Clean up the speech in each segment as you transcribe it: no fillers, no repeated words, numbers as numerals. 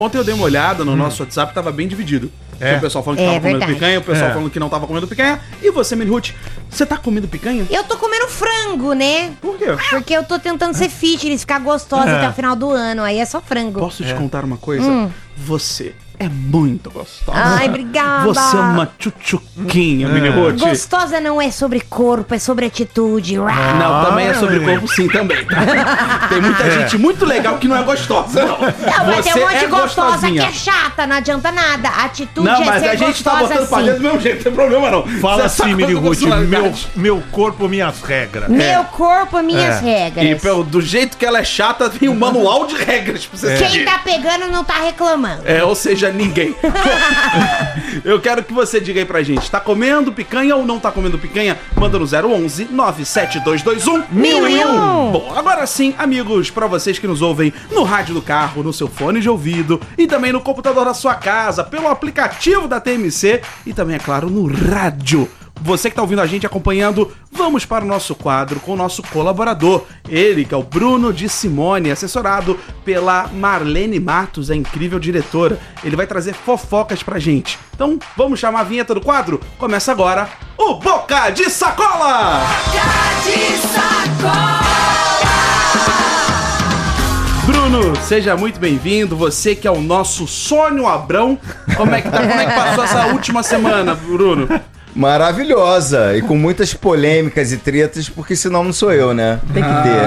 Ontem eu dei uma olhada no nosso WhatsApp, tava bem dividido. Tinha o pessoal falando que tava comendo picanha, o pessoal falando que não tava comendo picanha. E você, Mini-Ruth, você tá comendo picanha? Eu tô comendo frango, né? Por quê? Porque eu tô tentando ser fitness, ficar gostosa até o final do ano. Aí é só frango. Posso te contar uma coisa? Você é muito gostosa. Ai, obrigada. Você é uma tchutchuquinha, Mini-Ruth. Gostosa não é sobre corpo, é sobre atitude. Não, também é sobre corpo sim, também. Tá? Tem muita gente muito legal que não é gostosa, não. Não, mas tem um monte de gostosa gostosinha. que é chata, não adianta nada. A atitude Não, é mas ser a gente tá gostosa botando pra assim. dentro do mesmo jeito, não tem problema não. Fala Você assim, tá Mini com Ruth, personalidade. meu corpo, minhas regras. Meu corpo, minhas regras. E do jeito que ela é chata, tem um manual de regras pra você Quem seguir. tá pegando não tá reclamando. Ou seja, ninguém. Eu quero que você diga aí pra gente, tá comendo picanha ou não tá comendo picanha? Manda no 011 97221 1001. Bom, agora sim, amigos, pra vocês que nos ouvem no rádio do carro, no seu fone de ouvido e também no computador da sua casa, pelo aplicativo da TMC e também, é claro, no rádio. Você que tá ouvindo a gente acompanhando, vamos para o nosso quadro com o nosso colaborador. Ele, que é o Bruno de Simone, assessorado pela Marlene Matos, a incrível diretora. Ele vai trazer fofocas pra gente. Então, vamos chamar a vinheta do quadro? Começa agora o Boca de Sacola! Boca de Sacola! Bruno, seja muito bem-vindo. Você que é o nosso Sônio Abrão. Como é que tá? Como é que passou essa última semana, Bruno? Maravilhosa e com muitas polêmicas e tretas, porque senão não sou eu, né? Tem que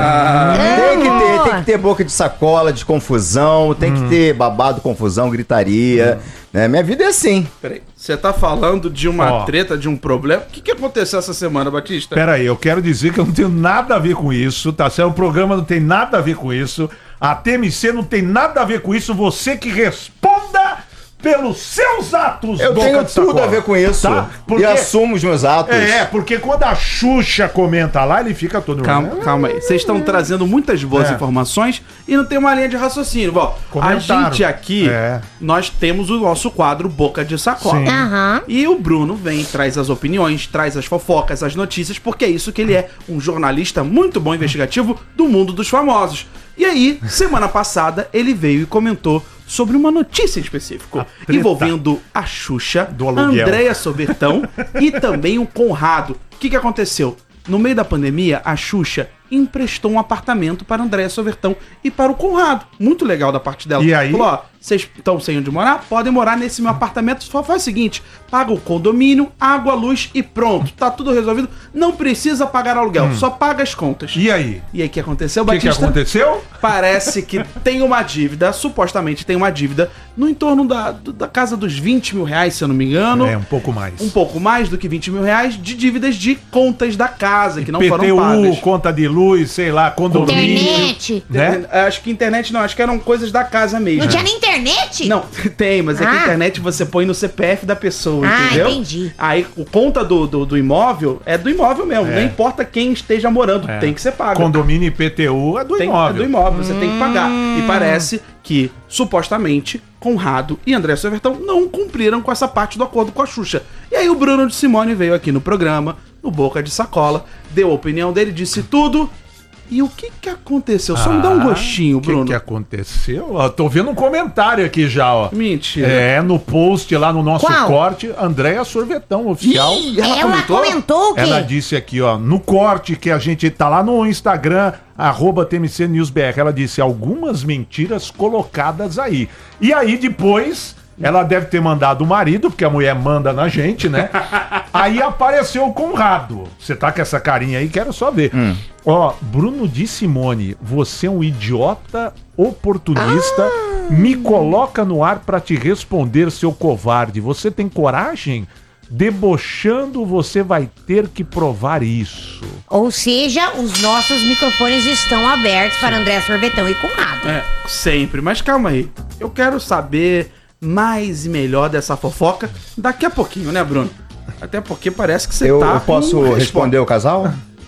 ter. Tem que ter boca de sacola, de confusão, tem que ter babado, confusão, gritaria, né? Minha vida é assim. Peraí, você tá falando de uma treta, de um problema? O que aconteceu essa semana, Batista? Pera aí, eu quero dizer que eu não tenho nada a ver com isso, tá certo? O programa não tem nada a ver com isso, a TMC não tem nada a ver com isso, você que responda pelos seus atos, Eu boca tenho de sacola, tudo a ver com isso. tá? E assumo os meus atos. Porque quando a Xuxa comenta lá, ele fica todo... Calma aí. Vocês estão trazendo muitas boas informações e não tem uma linha de raciocínio. Bom, a Comentaram. gente aqui, nós temos o nosso quadro Boca de Sacola. Sim. E o Bruno vem, traz as opiniões, traz as fofocas, as notícias, porque é isso que ele é, um jornalista muito bom investigativo do mundo dos famosos. E aí, semana passada, ele veio e comentou sobre uma notícia específica envolvendo a Xuxa, do a aluguel. Andréa Sobertão e também o Conrado. O que aconteceu? No meio da pandemia, a Xuxa emprestou um apartamento para a Andréa Sobertão e para o Conrado. Muito legal da parte dela. E aí? Falou, ó, vocês estão sem onde morar? Podem morar nesse meu apartamento. Só faz o seguinte, paga o condomínio, água, luz e pronto. Tá tudo resolvido. Não precisa pagar aluguel, só paga as contas. E aí? E aí, o que aconteceu, O que Batista? aconteceu? Parece que tem uma dívida, supostamente tem uma dívida, no entorno da casa dos 20 mil reais, se eu não me engano. Um pouco mais. Um pouco mais do que 20 mil reais de dívidas de contas da casa, que não foram pagas. PTU, conta de luz, sei lá, condomínio. Internet. Né? Acho que internet não, acho que eram coisas da casa mesmo. Não tinha nem internet? Não, tem, mas é que a internet você põe no CPF da pessoa, entendeu? Entendi. Aí o conta do imóvel é do imóvel mesmo, não importa quem esteja morando, tem que ser pago. Condomínio e PTU é do É imóvel. do imóvel, você tem que pagar. E parece que, supostamente, Conrado e André Sobertão não cumpriram com essa parte do acordo com a Xuxa. E aí o Bruno de Simone veio aqui no programa, no Boca de Sacola, deu a opinião dele, disse tudo. E o que aconteceu? Só me dá um gostinho, Bruno. O que aconteceu? Ó, tô vendo um comentário aqui já, ó. Mentira. É, no post lá no nosso Qual? corte, Andréa Sorvetão, oficial. Ih, Ela comentou o quê? Ela disse aqui, ó, no corte que a gente tá lá no Instagram, @TMC News BR, ela disse algumas mentiras colocadas aí. E aí depois, ela deve ter mandado o marido, porque a mulher manda na gente, né? Aí apareceu o Conrado. Você tá com essa carinha aí, quero só ver. Ó, Bruno de Simone, você é um idiota oportunista, me coloca no ar pra te responder, seu covarde. Você tem coragem? Debochando, você vai ter que provar isso. Ou seja, os nossos microfones estão abertos para André Sorvetão e Conrado. Sempre. Mas calma aí. Eu quero saber mais e melhor dessa fofoca daqui a pouquinho, né, Bruno? Até porque parece que você Eu tá posso com responder o casal?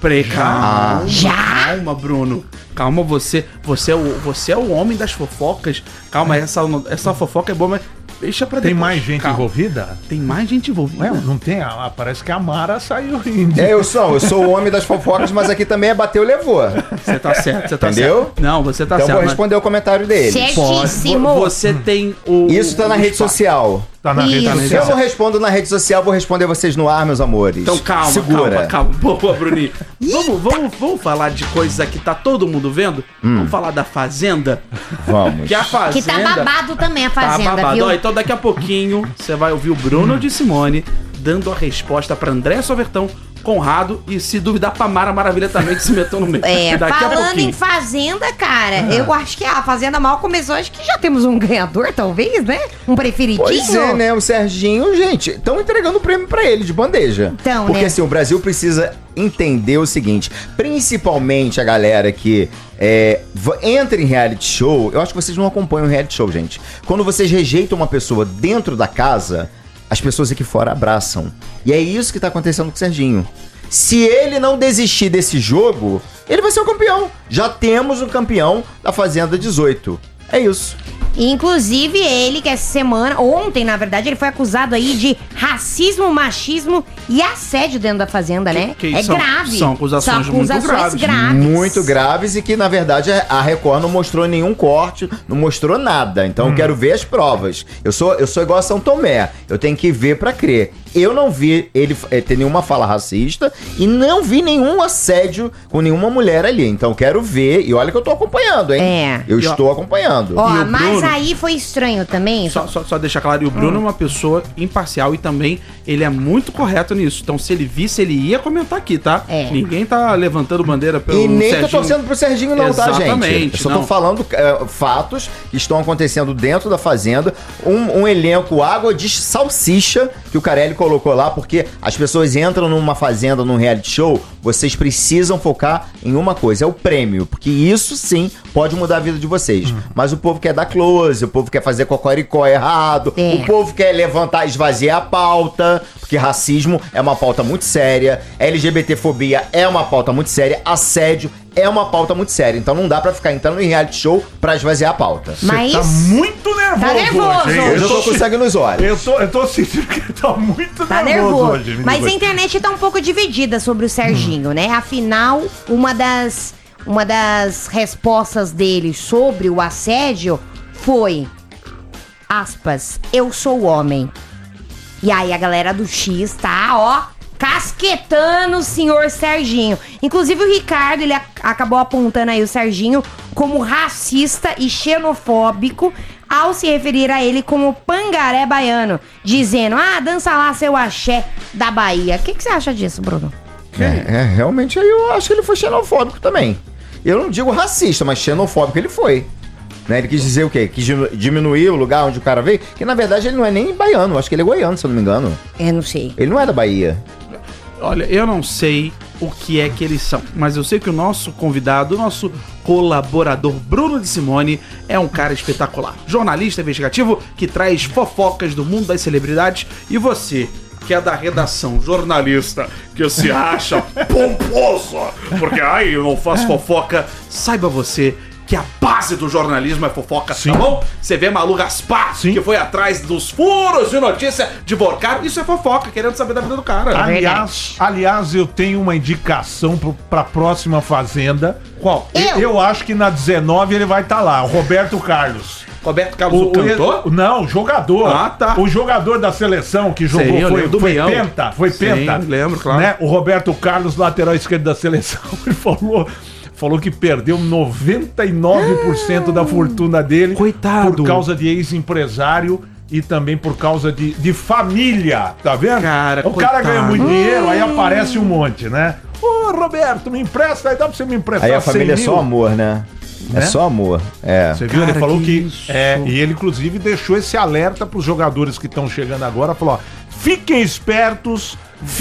Calma, Já? calma, Bruno. Calma, você é o homem das fofocas. Calma, essa fofoca é boa, mas Deixa pra Tem depois. mais gente Calma. envolvida? Tem mais gente envolvida. Ué, não tem? Parece que a Mara saiu rindo. Eu sou o homem das fofocas, mas aqui também é bateu, levou. Você tá certo, você tá Entendeu? certo. Não, você tá Então eu certo. vou mas- responder o comentário dele. Certíssimo. Você tem o. Isso tá na o rede espaço. social. Tá na rede Isso. Se eu social. não respondo na rede social, vou responder vocês no ar, meus amores. Então calma, Segura. calma. Boa, Bruninho. Vamos falar de coisas aqui, tá todo mundo vendo? Vamos falar da Fazenda? Vamos. Que a Fazenda... Que tá babado também a Tá Fazenda, babado. viu? Ó, então daqui a pouquinho você vai ouvir o Bruno de Simone dando a resposta pra André Sovertão, Conrado e, se duvidar, pra Mara Maravilha também, que se meteu no meio. É, Daqui a falando pouquinho. em Fazenda, cara, eu acho que a Fazenda mal começou, acho que já temos um ganhador, talvez, né? Um preferidinho. Pois é, né? O Serginho, gente, estão entregando o prêmio pra ele de bandeja. Então, Porque né? assim, o Brasil precisa entender o seguinte, principalmente a galera que entra em reality show, eu acho que vocês não acompanham o reality show, gente. Quando vocês rejeitam uma pessoa dentro da casa, as pessoas aqui fora abraçam. E é isso que tá acontecendo com o Serginho. Se ele não desistir desse jogo, ele vai ser o campeão. Já temos um campeão da Fazenda 18. É isso. Inclusive, ele que essa semana, ontem, na verdade, ele foi acusado aí de racismo, machismo e assédio dentro da Fazenda, né? Que é são- grave. são acusações muito graves. Muito graves e que, na verdade, a Record não mostrou nenhum corte, não mostrou nada. Então, eu quero ver as provas. Eu sou igual a São Tomé. Eu tenho que ver pra crer. Eu não vi ele ter nenhuma fala racista e não vi nenhum assédio com nenhuma mulher ali. Então, quero ver. E olha que eu tô acompanhando, hein? É. Eu E, ó, estou acompanhando. Ó, E o mas Bruno? aí foi estranho também. Só deixar claro, e o Bruno é uma pessoa imparcial e também ele é muito correto nisso. Então, se ele visse, ele ia comentar aqui, tá? É. Ninguém tá levantando bandeira pelo E nem Serginho. tô torcendo pro Serginho não, tá, gente? Exatamente, Eu só não. tô falando fatos que estão acontecendo dentro da Fazenda. Um elenco água de salsicha que o Carelli colocou lá, porque as pessoas entram numa Fazenda, num reality show, vocês precisam focar em uma coisa, é o prêmio, porque isso sim pode mudar a vida de vocês. Mas o povo quer dar close, o povo quer fazer cocoricó errado, É. o povo quer levantar, esvaziar a pauta, porque racismo é uma pauta muito séria, LGBTfobia é uma pauta muito séria, assédio é uma pauta muito séria. Então não dá pra ficar entrando em reality show pra esvaziar a pauta. Mas Tá muito nervoso, Tá nervoso hoje, hein? Eu já tô com sangue nos olhos. Eu tô sentindo que ele tá muito tá nervoso, nervoso. hoje. menino. Mas a internet tá um pouco dividida sobre o Serginho, né? Afinal, uma das respostas dele sobre o assédio foi, aspas, eu sou homem. E aí a galera do X tá, ó, casquetando o senhor Serginho. Inclusive o Ricardo, ele acabou apontando aí o Serginho como racista e xenofóbico ao se referir a ele como pangaré baiano, dizendo, dança lá seu axé da Bahia. O que você acha disso, Bruno? Realmente aí eu acho que ele foi xenofóbico também. Eu não digo racista, mas xenofóbico ele foi. Né? Ele quis dizer o quê? Quis diminuir o lugar onde o cara veio, que na verdade ele não é nem baiano, acho que ele é goiano, se eu não me engano. Eu não sei. Ele não é da Bahia. Olha, eu não sei o que é que eles são, mas eu sei que o nosso convidado, o nosso colaborador Bruno de Simone é um cara espetacular. Jornalista investigativo que traz fofocas do mundo das celebridades. E você, que é da redação, jornalista, que se acha pomposo, porque eu não faço fofoca, saiba você que a base do jornalismo é fofoca, Sim. tá bom? Você vê Malu Gaspar, Sim. que foi atrás dos furos de notícia de Vorcaro, isso é fofoca, querendo saber da vida do cara. Aliás, eu tenho uma indicação pra próxima Fazenda. Qual? Eu acho que na 19 ele vai estar lá, o Roberto Carlos. Roberto Carlos, o cantor? Não, jogador. Ah, tá. O jogador da seleção que jogou Sei, eu lembro do foi Meião. penta. Foi Sim, penta. lembro, claro. Né? O Roberto Carlos, lateral esquerdo da seleção, ele falou que perdeu 99% da fortuna dele. Coitado. Por causa de ex-empresário e também por causa de família, tá vendo? Cara, o cara coitado. ganha muito dinheiro, aí aparece um monte, né? Ô, Roberto, me empresta, aí dá pra você me emprestar Aí a família é 100 só mil? amor, né? É Né? só amor. É. Você viu? Cara, Ele falou que que. isso. E ele, inclusive, deixou esse alerta pros jogadores que estão chegando agora. Falou: ó, fiquem espertos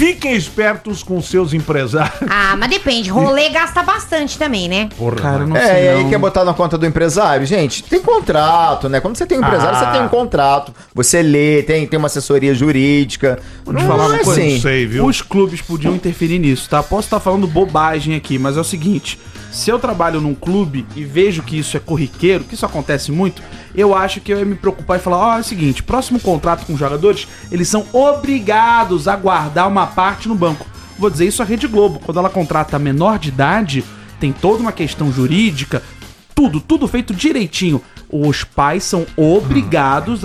com seus empresários. Mas depende, rolê gasta bastante também, né? Porra, Cara, mano. não E sei aí não. quer botar na conta do empresário? Gente, tem contrato, né? Quando você tem um empresário, você tem um contrato. Você lê, tem uma assessoria jurídica. Vou te falar uma coisa. Não sei, viu? Os clubes podiam interferir nisso, tá? Posso estar falando bobagem aqui, mas é o seguinte: se eu trabalho num clube e vejo que isso é corriqueiro, que isso acontece muito, eu acho que eu ia me preocupar e falar, é o seguinte, próximo contrato com os jogadores, eles são obrigados a guardar uma parte no banco. Vou dizer isso à Rede Globo, quando ela contrata menor de idade, tem toda uma questão jurídica, tudo feito direitinho. Os pais são obrigados